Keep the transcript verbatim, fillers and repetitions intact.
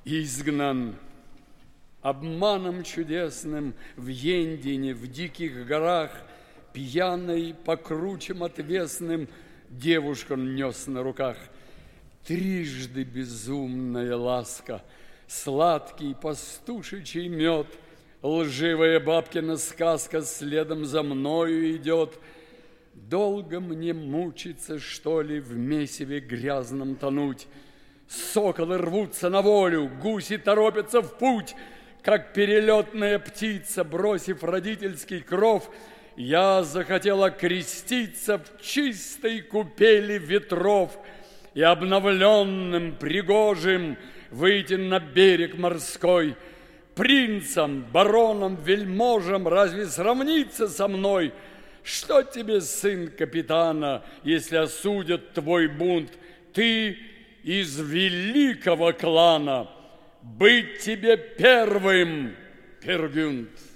изгнан обманом чудесным в Ендине, в диких горах, пьяной по кручам отвесным девушку нес на руках. Трижды безумная ласка, сладкий пастушечий мед, лживая бабкина сказка следом за мною идет. Долго мне мучиться, что ли, в месиве грязном тонуть? Соколы рвутся на волю, гуси торопятся в путь. Как перелетная птица, бросив родительский кров, я захотела креститься в чистой купели ветров и обновленным, пригожим выйти на берег морской. Принцем, бароном, вельможем разве сравниться со мной? Что тебе, сын капитана, если осудят твой бунт? Ты из великого клана, быть тебе первым, Пергюнд.